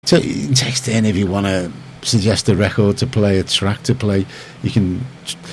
So you can text in if you want to suggest a record to play, a track to play. You can.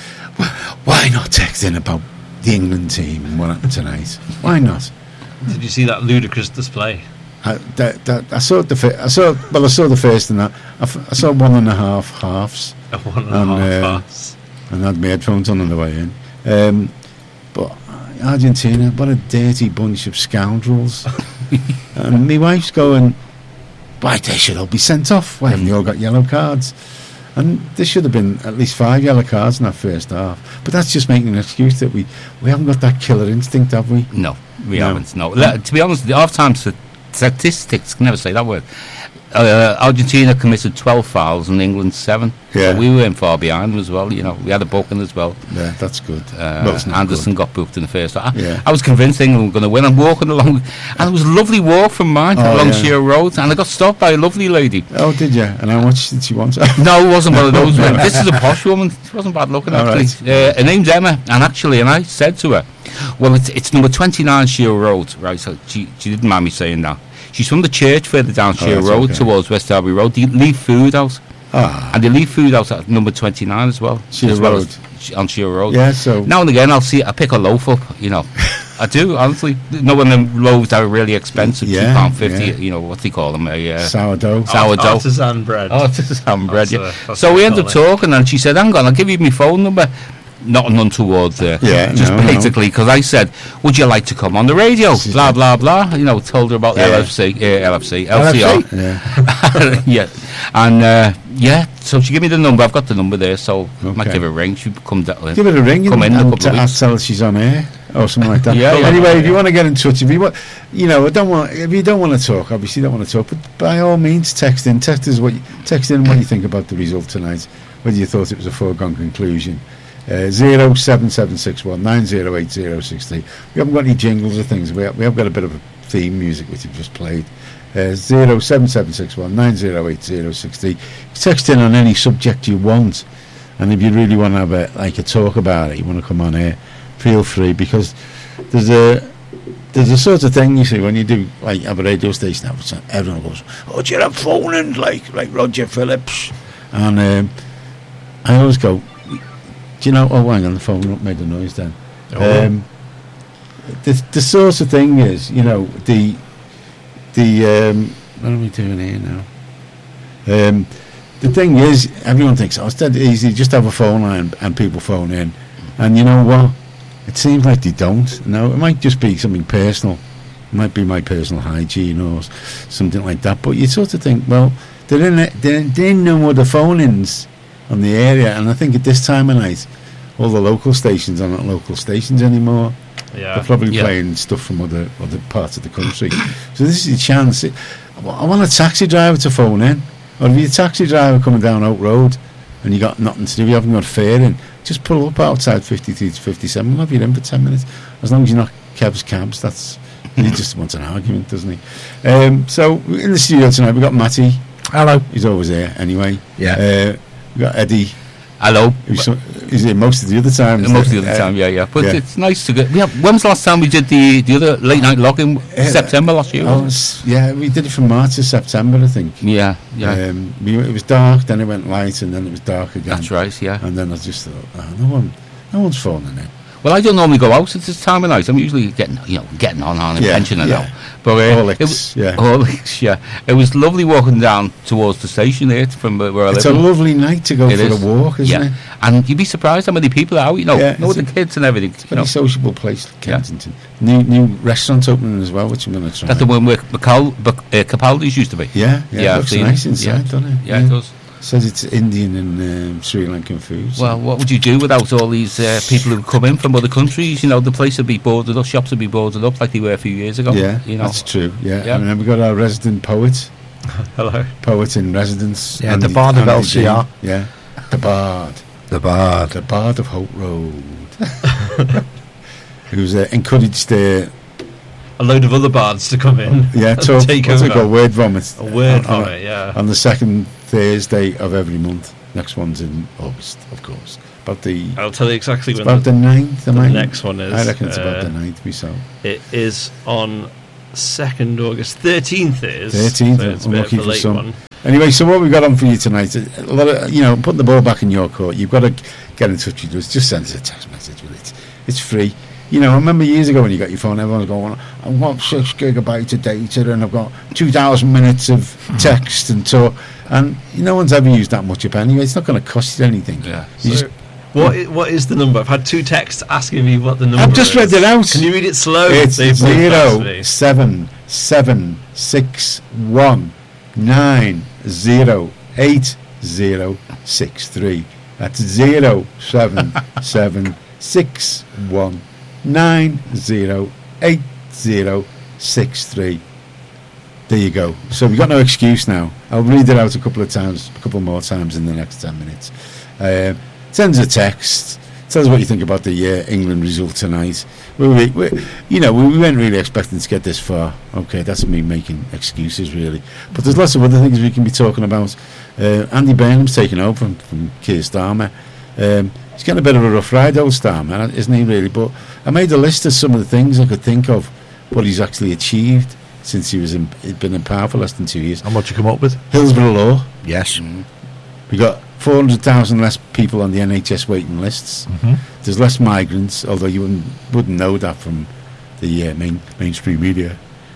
Why not text in about the England team and what happened tonight? Why not? Did you see that ludicrous display? I saw the first and that. I saw 1.5 halves. 1.5 halves. And had my headphones on the way in. But Argentina, what a dirty bunch of scoundrels. And my wife's going, why, they should all be sent off. Why haven't they all got yellow cards? And there should have been at least 5 yellow cards in that first half. But that's just making an excuse that we haven't got that killer instinct, have we? No, we haven't. No. To be honest, the half-time statistics, can never say that word. Argentina committed 12 fouls and England 7. Yeah. So we weren't far behind them as well. You know, we had a booking as well. Yeah, that's good. Anderson got booked in the first. Yeah. I was convinced England were going to win. I'm walking along, and it was a lovely walk from mine along Sheer Road, and I got stopped by a lovely lady. Oh, did you? And how much did she want? No, it wasn't one of those women. This is a posh woman. She wasn't bad looking, actually. Right. Her name's Emma, and I said to her, well, it's number 29 Sheer Road, right? So she didn't mind me saying that. She's from the church further down Sheer Road towards West Derby Road. They leave food out. And they leave food out at number 29 as well. Sheer as Road. Well as on Sheer Road. Yeah, so... Now and again, I pick a loaf up, you know. I do, honestly. No one of them loaves that are really expensive, £2.50, you know, what do you call them? Sourdough. Artisan bread. Artisan bread, yeah. That's So we ended up talking, and she said, hang on, I'll give you my phone number. Not none towards basically because I said, would you like to come on the radio? Blah blah blah. You know, told her about LCR. Yeah, and so she gave me the number. I've got the number there, so I might give her a ring. She come down. Give her a ring. Come in a couple of weeks. Tell her she's on air or something like that. Anyway, if you want to get in touch, if you want, if you don't want to talk, obviously you don't want to talk, but by all means, text in. Text in what you think about the result tonight. Whether you thought it was a foregone conclusion. 07761 908063. We haven't got any jingles or things. We have got a bit of a theme music which you've just played. 07761 908063. Text in on any subject you want, and if you really want to have a talk about it, you want to come on here, feel free, because there's a sort of thing you see when you do have a radio station. Everyone goes, "Oh, do you have phoning like Roger Phillips?" And I always go, do you know? Oh, hang on, the phone made a noise then. The sort of thing is, you know, the what are we doing here now? The thing is, everyone thinks, it's dead easy, just have a phone line and people phone in. And you know what? It seems like they don't. No, it might just be something personal. It might be my personal hygiene or something like that. But you sort of think, well, they're in no other phone-ins on the area, and I think at this time of night all the local stations are not local stations anymore. They're probably playing stuff from other parts of the country. So this is a chance. I want a taxi driver to phone in, or if you're a taxi driver coming down Oak Road and you got nothing to do, you haven't got fare in, just pull up outside 53 to 57. We'll have you in for 10 minutes, as long as you're not Kev's cabs. That's he just wants an argument, doesn't he? So in the studio tonight we've got Matty. Hello. He's always there anyway. We've got Eddie. Hello. He's here most of the other time. Most of the other time, yeah. But it's nice to get. When was the last time we did the other late night login? September last year. We did it from March to September, I think. Yeah. It was dark, then it went light, and then it was dark again. That's right. Yeah. And then I just thought, no one's phoning in. Well, I don't normally go out at this time of night. I'm usually getting on and pensioning now. But Horlicks, it was lovely walking down towards the station there from where I live. It's a lovely night to go for a walk, isn't it? And you'd be surprised how many people are out. Know the kids and everything. It's a very sociable place, Kensington. New restaurant opening as well, which I'm going to try. That's the one where Capaldi's used to be. Yeah, it looks nice inside, doesn't it? Yeah, it does. Says it's Indian and Sri Lankan food. So. Well, what would you do without all these people who come in from other countries? The place would be boarded up, shops would be boarded up like they were a few years ago. Yeah, that's true. Yeah. And then we've got our resident poet. Hello. Poet in residence. Yeah, the Bard of LCR. Yeah, the Bard. The Bard of Hope Road. Who's encouraged a load of other bards to come in. Yeah, take over. Word vomit. A word vomit, yeah. On the second Thursday of every month. Next one's in August, of course. I'll tell you exactly when. About the 9th. The next one is. I reckon it's about the 9th. It is on 2nd August. 13th is. 13th. So it's a bit of a late one. Anyway, so what we've got on for you tonight, a lot of, putting the ball back in your court, you've got to get in touch with us. Just send us a text message with it. It's free. I remember years ago when you got your phone, everyone was going, I've got 6 gigabytes of data and I've got 2,000 minutes of text and talk. And no one's ever used that much of it anyway. It's not going to cost you anything. Yeah. What is the number? I've had 2 texts asking me what the number is. I've just read it out. Can you read it slow? It's 07761908063. That's 07761908063. There you go. So we've got no excuse now. I'll read it out a couple more times in the next 10 minutes. Send us a text. Tell us what you think about the England result tonight. We weren't really expecting to get this far. Okay, that's me making excuses, really. But there's lots of other things we can be talking about. Andy Burnham's taken over from Keir Starmer. He's getting a bit of a rough ride, old Starmer, isn't he, really? But I made a list of some of the things I could think of what he's actually achieved since he'd been in power for less than 2 years. And what you come up with? Hillsborough Law. Yes. We got 400,000 less people on the NHS waiting lists. Mm-hmm. There's less migrants, although you wouldn't know that from the mainstream media.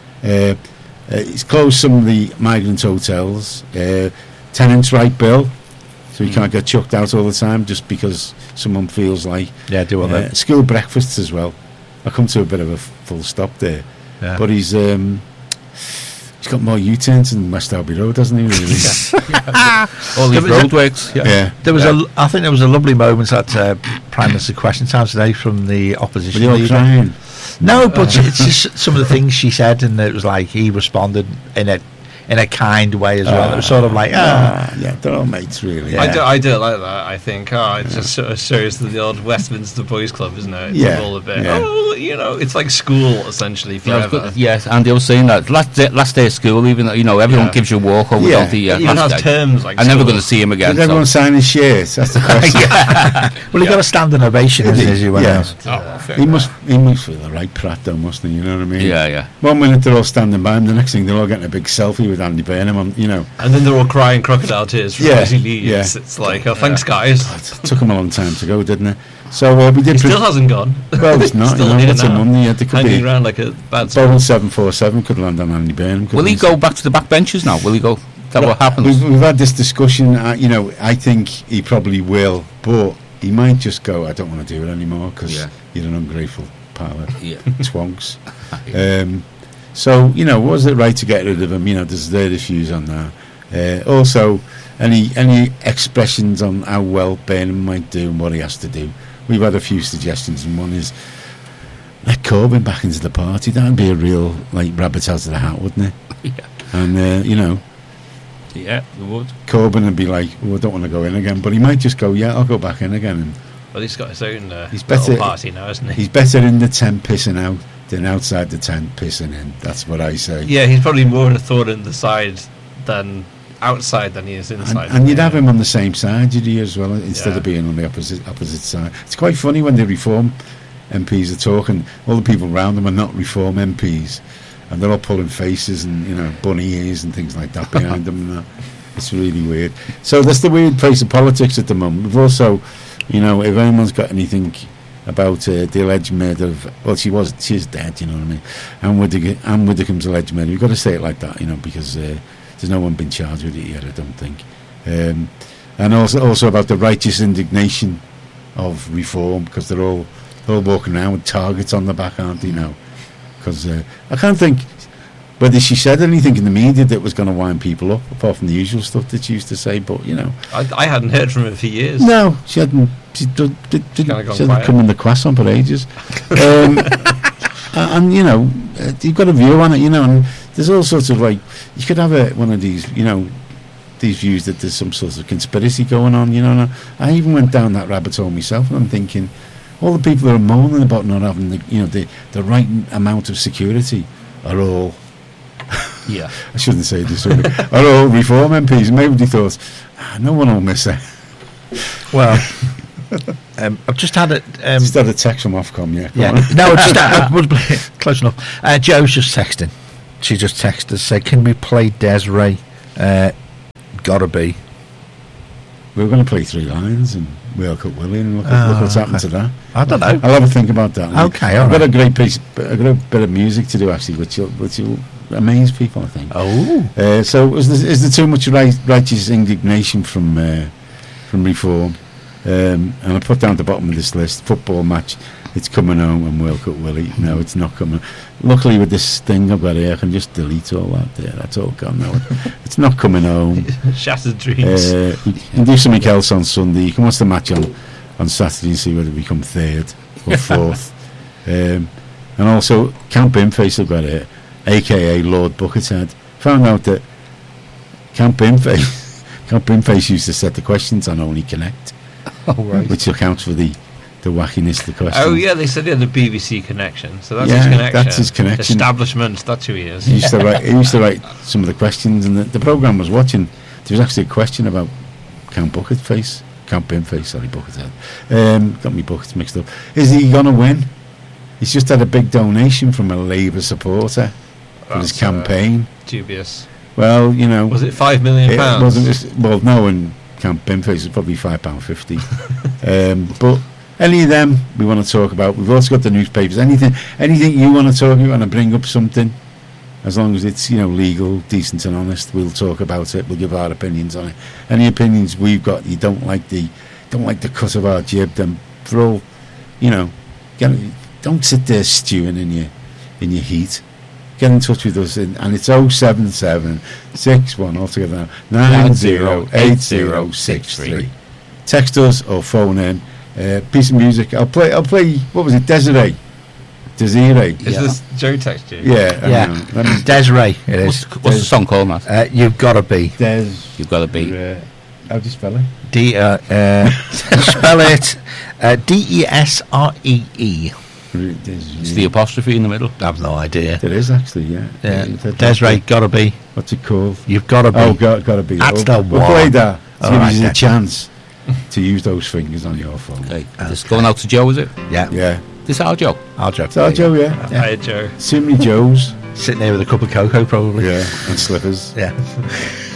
He's closed some of the migrant hotels. Tenants' right bill, so you can't get chucked out all the time just because someone feels like. Yeah, do all that. School breakfasts as well. I'll come to a bit of a full stop there. Yeah. But he's got more U-turns than West Derby Road, hasn't he? Really? All these roadworks. Yeah. I think there was a lovely moment at Prime Minister Question Time today from the opposition Were you all leader. crying? No, but it's just some of the things she said, and it was like he responded in a kind way as well. It was sort of like, yeah, they're all mates, really. Yeah. I don't like that. I think it's just sort of serious to the old Westminster Boys Club, isn't it? It's Yeah, all a bit. yeah. It's like school essentially forever. Yes, and they were saying that last day of school, even though everyone gives you a walk over, Yeah. don't they? It even has terms like I'm never school. going to see him again. Did everyone sign his shirts? That's the question. well, he got a standing ovation as he went out. He must feel the right prat, though, mustn't he? You know what I mean? Yeah. 1 minute they're all standing by him, the next thing they're all getting a big selfie with Andy Burnham on, And then they're all crying crocodile tears as he leaves. Yeah. It's like, thanks, guys. It took him a long time to go, didn't it? So we did. He still hasn't gone. Well, it's not. Still It's a now. Monday. There could Hanging be around like a bad Boeing 747 could land on Andy Burnham. Will he go back to the back benches now? Will he go? Is that what happens? We've had this discussion. I think he probably will, but he might just go. I don't want to do it anymore because you're an ungrateful pile of twonks. So was it right to get rid of him? There's their issues on that. Also, any expressions on how well Burnham might do and what he has to do. We've had a few suggestions, and one is let Corbyn back into the party. That'd be a real rabbit out of the hat, wouldn't it? Yeah. And Yeah, it would. Corbyn would be like, I don't want to go in again, but he might just go, I'll go back in again. And Well, he's got his own He's better- little party now, isn't he? he's better in the tent pissing out than outside the tent pissing in. That's what I say. Yeah, he's probably more of a thorn in the side than outside than he is inside. And you'd have him on the same side, you'd as well, instead Yeah. of being on the opposite side. It's quite funny when the Reform MPs are talking. All the people around them are not Reform MPs, and they're all pulling faces and bunny ears and things like that behind them. And that. It's really weird. So that's the weird place of politics at the moment. We've also, if anyone's got anything about the alleged murder of, well, she's dead, you know what I mean. Anne Widdecombe's alleged murder. You've got to say it like that, because there's no one been charged with it yet, I don't think. And also about the righteous indignation of Reform, because they're all walking around with targets on the back, aren't they now? Because I can't think whether she said anything in the media that was going to wind people up, apart from the usual stuff that she used to say. But I hadn't heard from her for years. no, she hadn't. She didn't quiet. come in the croissant for ages. And you've got a view on it, and there's all sorts of you could have one of these, these views that there's some sort of conspiracy going on, And I even went down that rabbit hole myself, and I'm thinking, all the people that are moaning about not having the right amount of security are all. Yeah. I shouldn't say this. Are all Reform MPs? Maybe they thought, no one will miss it. Well, I've just had it. Just had a text from Ofcom, yeah. Yeah, no, just close enough. Joe's just texting. She just texted us, said, "Can we play Desiree Gotta be. We were going to play Three Lions and World Cup Willie, and look what's happened to that. I don't know. I'll have a think about that. Okay, all I've got right. a bit of music to do actually, which will amaze people, I think. Oh. So is there too much righteous indignation from Reform? And I put down at the bottom of this list football match. It's coming home and World Cup Willie. No, it's not coming. Luckily, with this thing I've got here, I can just delete all that there. That's all gone now. It's not coming home. Shattered dreams. You can do something else on Sunday. You can watch the match on Saturday and see whether we come third or fourth. And also, Camp Inface I've got here, a.k.a. Lord Buckethead. Found out that Camp Inface used to set the questions on Only Connect, which accounts for the wackiness of the question. Oh yeah, they said he had a BBC connection, so that's Yeah, his connection. that's his connection. Establishment, that's who he is. He used to write some of the questions, and the programme was watching. There was actually a question about Camp Inface, Buckethead. Got me buckets mixed up. Is he going to win? He's just had a big donation from a Labour supporter for his campaign. Dubious. Well, you know, Was it £5 million? well, no, in Camp Inface it's probably £5.50. But any of them we want to talk about. We've also got the newspapers. Anything you want to talk about and bring up something, as long as it's legal, decent, and honest, we'll talk about it. We'll give our opinions on it. Any opinions we've got, you don't like the cut of our jib, then for all, don't sit there stewing in your heat. Get in touch with us, and it's 07761 altogether now 908063. Text us or phone in. Piece of music. I'll play. What was it? Desiree. Is this Joe text you? Yeah. Desiree. It is. What's the song called, Matt? You've Gotta Be. You've Gotta Be. How do you spell it? Spell it DESREE. It's the apostrophe in the middle. I have no idea. There is actually, yeah. Desiree, Gotta Be. What's it called? You've Gotta Be. Oh, gotta be. That's the We'll one. play that. To All give right, you then. a chance to use those fingers on your phone. Okay. This going out to Joe, is it? Yeah. Yeah. This our Joe? I'll joke. Is that Joe? Yeah. Hi, Joe. Too many Joes. Sitting there with a cup of cocoa, probably. Yeah. And slippers. Yeah.